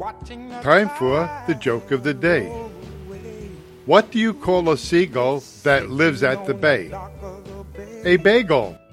Time for the joke of the day. What do you call a seagull that lives at the bay? A bagel.